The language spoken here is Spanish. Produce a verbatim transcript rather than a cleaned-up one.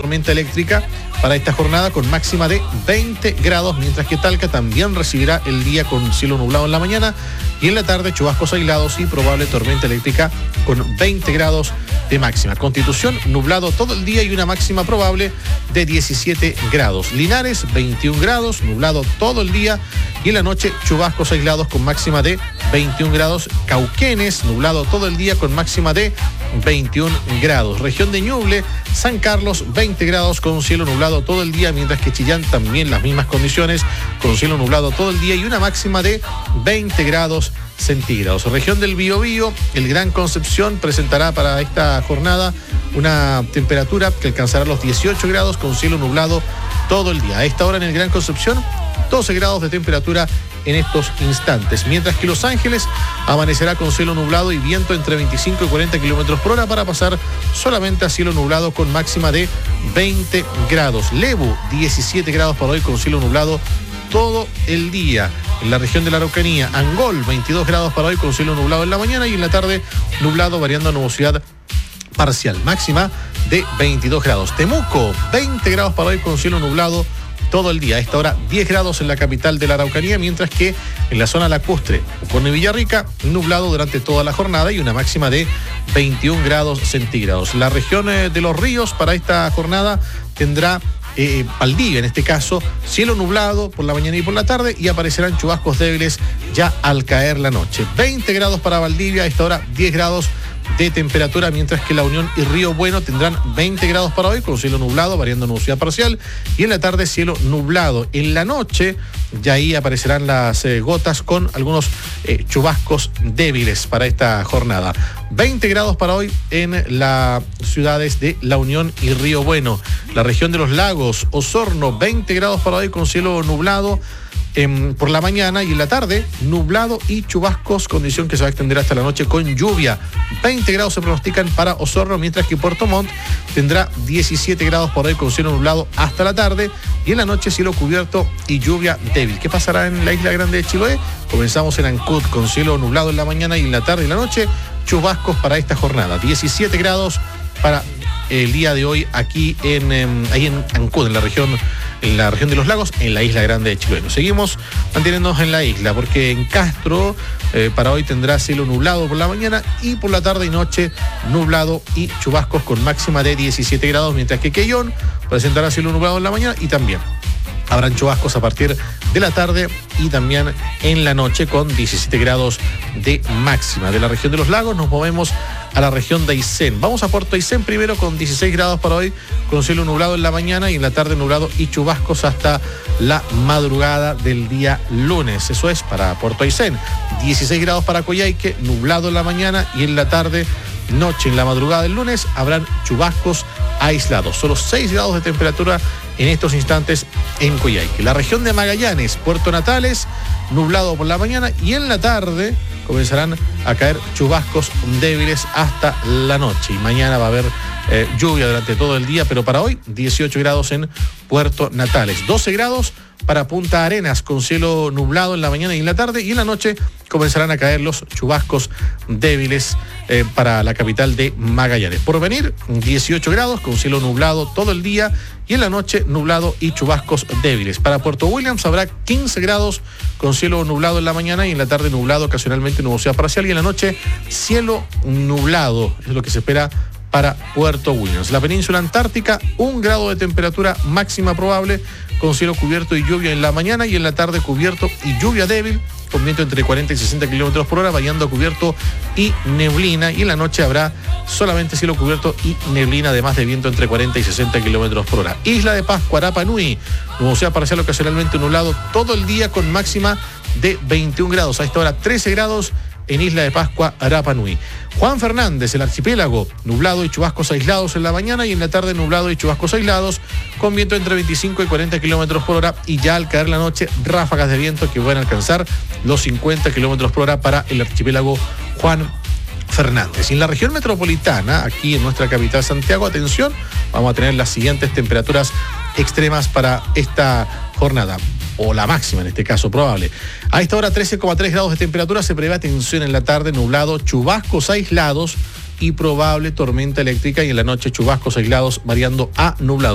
tormenta eléctrica para esta jornada con máxima de veinte grados, mientras que Talca también recibirá el día con cielo nublado en la mañana y en la tarde chubascos aislados y probable tormenta eléctrica con veinte grados de máxima. Constitución, nublado todo el día y una máxima probable de diecisiete grados. Linares, veintiún grados, nublado todo el día y en la noche chubascos aislados con máxima de veintiún grados. Cauquenes, nublado todo el día con máxima de veintiún grados. Región de Ñuble, San Carlos, veinte grados con cielo nublado todo el día, mientras que Chillán también las mismas condiciones con cielo nublado todo el día y una máxima de veinte grados centígrados. Región del Biobío, el Gran Concepción presentará para esta jornada una temperatura que alcanzará los dieciocho grados con cielo nublado todo el día. A esta hora en el Gran Concepción, doce grados de temperatura en estos instantes, mientras que Los Ángeles amanecerá con cielo nublado y viento entre veinticinco y cuarenta kilómetros por hora para pasar solamente a cielo nublado con máxima de veinte grados. Lebu, diecisiete grados para hoy con cielo nublado todo el día. En la región de la Araucanía, Angol, veintidós grados para hoy con cielo nublado en la mañana y en la tarde nublado variando a nubosidad parcial, máxima de veintidós grados. Temuco, veinte grados para hoy con cielo nublado todo el día. A esta hora diez grados en la capital de la Araucanía, mientras que en la zona lacustre, Osorno y Villarrica, nublado durante toda la jornada y una máxima de veintiún grados centígrados. La región de los ríos para esta jornada tendrá eh, Valdivia, en este caso, cielo nublado por la mañana y por la tarde y aparecerán chubascos débiles ya al caer la noche. veinte grados para Valdivia, a esta hora diez grados de temperatura, mientras que La Unión y Río Bueno tendrán veinte grados para hoy con cielo nublado, variando nubosidad parcial y en la tarde cielo nublado. En la noche ya ahí aparecerán las eh, gotas con algunos eh, chubascos débiles para esta jornada. veinte grados para hoy en las ciudades de La Unión y Río Bueno. La región de los lagos, Osorno, veinte grados para hoy con cielo nublado En, por la mañana y en la tarde, nublado y chubascos, condición que se va a extender hasta la noche con lluvia. veinte grados se pronostican para Osorno, mientras que Puerto Montt tendrá diecisiete grados por hoy con cielo nublado hasta la tarde y en la noche cielo cubierto y lluvia débil. ¿Qué pasará en la isla grande de Chiloé? Comenzamos en Ancud con cielo nublado en la mañana y en la tarde y la noche chubascos para esta jornada. diecisiete grados para el día de hoy aquí en, eh, ahí en Ancud, en la región en la región de los lagos, en la isla grande de Chiloé. Seguimos manteniéndonos en la isla, porque en Castro eh, para hoy tendrá cielo nublado por la mañana y por la tarde y noche nublado y chubascos con máxima de diecisiete grados, mientras que Quellón presentará cielo nublado en la mañana y también habrán chubascos a partir de la tarde y también en la noche con diecisiete grados de máxima. De la región de los lagos nos movemos a la región de Aysén. Vamos a Puerto Aysén primero con dieciséis grados para hoy, con cielo nublado en la mañana y en la tarde nublado y chubascos hasta la madrugada del día lunes. Eso es para Puerto Aysén. dieciséis grados para Coyhaique, nublado en la mañana y en la tarde, noche, en la madrugada del lunes habrán chubascos aislados. Solo seis grados de temperatura en estos instantes en Coyhaique. La región de Magallanes, Puerto Natales, nublado por la mañana y en la tarde comenzarán a caer chubascos débiles hasta la noche. Y mañana va a haber eh, lluvia durante todo el día, pero para hoy dieciocho grados en Puerto Natales, doce grados para Punta Arenas con cielo nublado en la mañana y en la tarde y en la noche comenzarán a caer los chubascos débiles eh, para la capital de Magallanes. Por venir, dieciocho grados con cielo nublado todo el día y en la noche nublado y chubascos débiles. Para Puerto Williams habrá quince grados con cielo nublado en la mañana y en la tarde nublado, ocasionalmente nubosidad parcial y en la noche cielo nublado. Es lo que se espera para Puerto Williams. La península antártica, un grado de temperatura máxima probable con cielo cubierto y lluvia en la mañana y en la tarde cubierto y lluvia débil con viento entre cuarenta y sesenta kilómetros por hora, variando a cubierto y neblina y en la noche habrá solamente cielo cubierto y neblina, además de viento entre cuarenta y sesenta kilómetros por hora. Isla de Pascua, Rapa Nui, nubosidad parcial ocasionalmente nublado todo el día con máxima de veintiún grados. A esta hora trece grados en Isla de Pascua, Rapa Nui. Juan Fernández, el archipiélago, nublado y chubascos aislados en la mañana y en la tarde nublado y chubascos aislados con viento entre veinticinco y cuarenta kilómetros por hora y ya al caer la noche ráfagas de viento que pueden alcanzar los cincuenta kilómetros por hora para el archipiélago Juan Fernández. Y en la región metropolitana, aquí en nuestra capital Santiago, atención, vamos a tener las siguientes temperaturas extremas para esta jornada, o la máxima en este caso probable. A esta hora trece coma tres grados de temperatura, se prevé atención en la tarde, nublado, chubascos aislados y probable tormenta eléctrica y en la noche chubascos aislados variando a nublado.